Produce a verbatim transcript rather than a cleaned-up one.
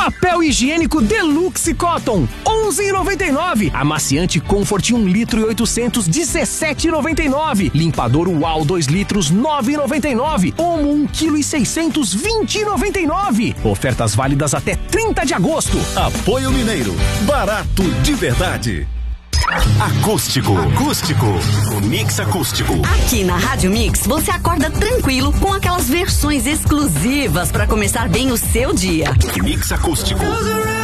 Papel higiênico Deluxe Cotton, onze reais e noventa e nove centavos. Amaciante Comfort um litro e oitocentos, dezessete reais e noventa e nove centavos. Limpador Uau dois litros, nove reais e noventa e nove centavos. Omo um quilo e seiscentos, vinte reais e noventa e nove centavos. Ofertas válidas até trinta de agosto. Apoio Mineiro, barato de verdade. Acústico, acústico, Mix Acústico. Aqui na Rádio Mix você acorda tranquilo com aquelas versões exclusivas para começar bem o seu dia. Mix Acústico.